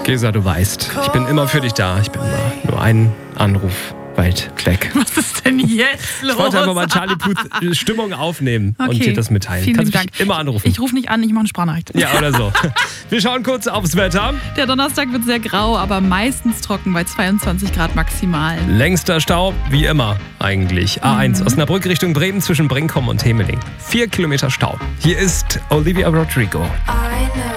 Gesa, du weißt, ich bin immer für dich da. Ich bin immer nur einen Anruf weit weg. Was ist denn jetzt los? Ich wollte einfach mal Charlie Puth Stimmung aufnehmen und dir das mitteilen. Vielen Kannst Dank. mich immer anrufen. Ich rufe nicht an, ich mache eine Sprachnachricht. Ja, oder so. Wir schauen kurz aufs Wetter. Der Donnerstag wird sehr grau, aber meistens trocken bei 22 Grad maximal. Längster Stau, wie immer eigentlich. A1 Osnabrück Richtung Bremen zwischen Brinkum und Hemeling. 4 Kilometer Stau. Hier ist Olivia Rodrigo.